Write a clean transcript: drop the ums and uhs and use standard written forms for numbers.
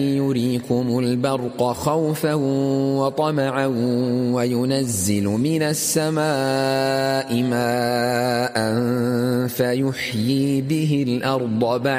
يريكم البرق خوفا وطمعا وينزل من السماء ماء فيحيي به الأرض بعد